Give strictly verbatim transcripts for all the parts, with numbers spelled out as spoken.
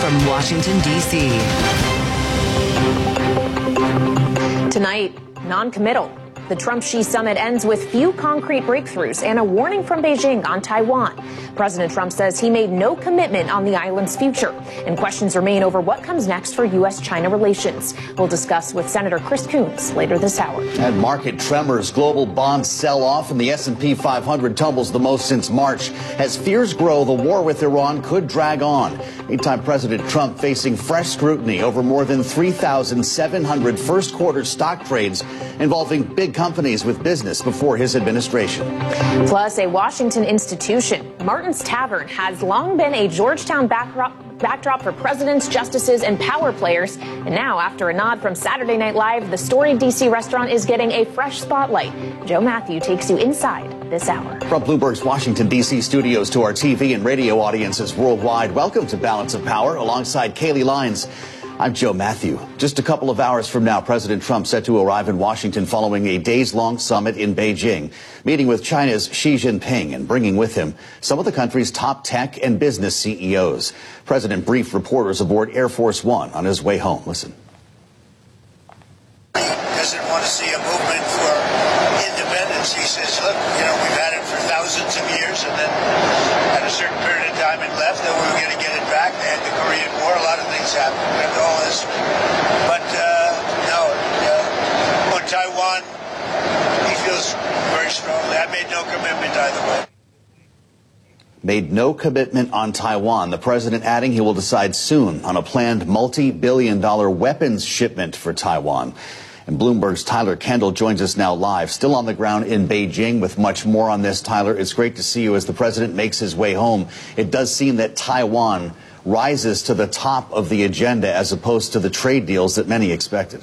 from Washington, D C Tonight, non-committal. The Trump-Xi summit ends with few concrete breakthroughs and a warning from Beijing on Taiwan. President Trump says he made no commitment on the island's future, and questions remain over what comes next for U S China relations. We'll discuss with Senator Chris Coons later this hour. And market tremors, global bonds sell off, and the S and P five hundred tumbles the most since March. As fears grow, the war with Iran could drag on. Meantime, President Trump facing fresh scrutiny over more than three thousand seven hundred first quarter stock trades involving big companies with business before his administration. Plus, a Washington institution, Martin's Tavern, has long been a Georgetown backdrop, backdrop for presidents, justices, and power players. And now, after a nod from Saturday Night Live, the storied D C restaurant is getting a fresh spotlight. Joe Matthew takes you inside this hour. From Bloomberg's Washington, D C studios to our T V and radio audiences worldwide, welcome to Balance of Power alongside Kaylee Lyons. I'm Joe Matthew. Just a couple of hours from now, President Trump set to arrive in Washington following a days-long summit in Beijing, meeting with China's Xi Jinping and bringing with him some of the country's top tech and business C E Os. President briefed reporters aboard Air Force One on his way home. Listen. The president wants to see a movement for independence. He says, look, you know, we've had it for thousands of years, and then at a certain period of time it left, and we were going to get it back. They had the Korean War, a lot of things happened, and all this. But, uh, no, uh, on Taiwan, he feels very strongly. I made no commitment either way. Made no commitment on Taiwan. The president adding he will decide soon on a planned multi-billion dollar weapons shipment for Taiwan. And Bloomberg's Tyler Kendall joins us now live, still on the ground in Beijing with much more on this. Tyler, it's great to see you as the president makes his way home. It does seem that Taiwan rises to the top of the agenda as opposed to the trade deals that many expected.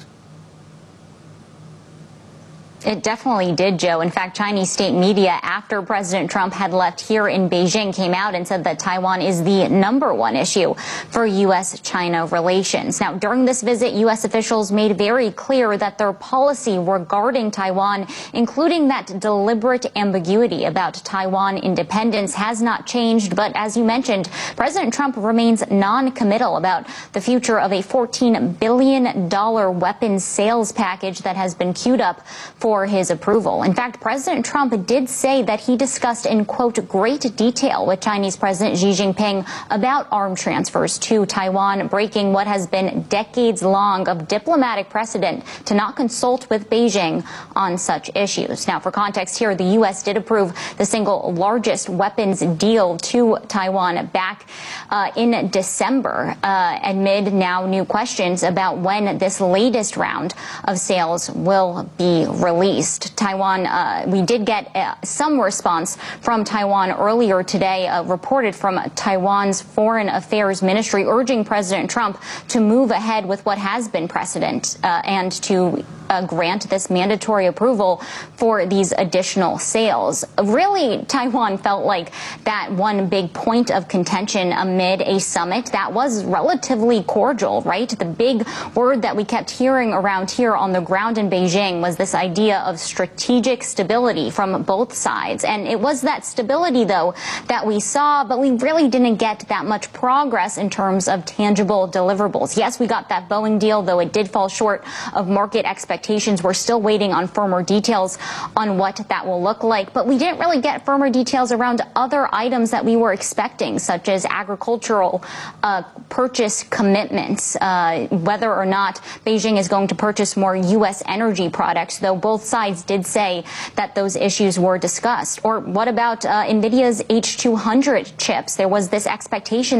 It definitely did, Joe. In fact, Chinese state media, after President Trump had left here in Beijing, came out and said that Taiwan is the number one issue for U S China relations. Now, during this visit, U S officials made very clear that their policy regarding Taiwan, including that deliberate ambiguity about Taiwan independence, has not changed. But as you mentioned, President Trump remains non-committal about the future of a fourteen billion dollar weapons sales package that has been queued up for his approval. In fact, President Trump did say that he discussed in, quote, great detail with Chinese President Xi Jinping about arm transfers to Taiwan, breaking what has been decades long of diplomatic precedent to not consult with Beijing on such issues. Now, for context here, the U S did approve the single largest weapons deal to Taiwan back uh, in December, uh, amid now new questions about when this latest round of sales will be released. Taiwan, uh, we did get uh, some response from Taiwan earlier today, uh, reported from Taiwan's Foreign Affairs Ministry, urging President Trump to move ahead with what has been precedent uh, and to uh, grant this mandatory approval for these additional sales. Really, Taiwan felt like that one big point of contention amid a summit that was relatively cordial, right? The big word that we kept hearing around here on the ground in Beijing was this idea of strategic stability from both sides. And it was that stability, though, that we saw, but we really didn't get that much progress in terms of tangible deliverables. Yes, we got that Boeing deal, though it did fall short of market expectations. We're still waiting on firmer details on what that will look like, but we didn't really get firmer details around other items that we were expecting, such as agricultural uh, purchase commitments, uh, whether or not Beijing is going to purchase more U S energy products, though both sides did say that those issues were discussed. Or what about uh, NVIDIA's H two hundred chips? There was this expectation